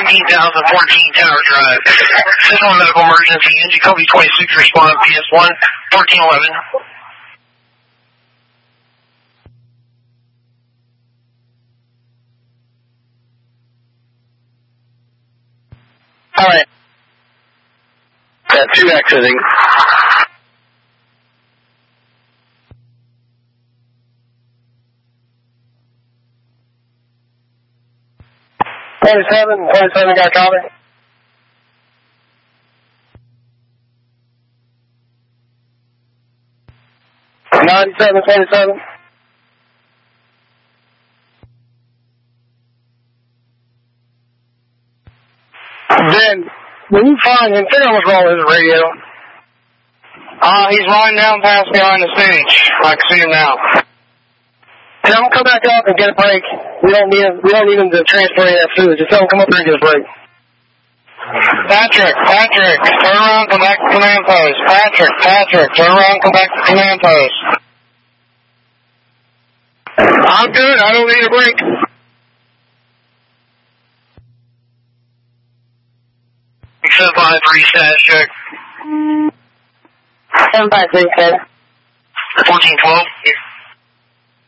15,014 Tower Drive. Signal medical emergency. NG Kobe 26 respond PS1 1411. Alright. Got 2 exiting. Twenty-seven got cover. $97, 27. Ben, when you find him, figure out what's wrong with his radio. He's running down past behind the stage. I can see him now. Tell him come back up and get a break. We don't need him to transfer any of that food. Just tell him come up here and get a break. Patrick, turn around, come back to command post. Patrick, turn around, come back to command post. I'm good. I don't need a break. 753 status check. 753, sir. 1412.